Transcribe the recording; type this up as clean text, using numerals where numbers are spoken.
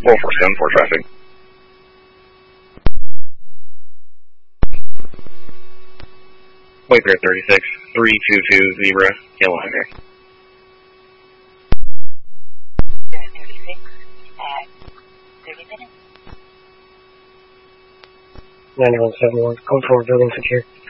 447 for traffic. Wayfair 36, 322 Zebra, Yellow Henry. 36 at 30 minutes. 9171, code 4, building secure.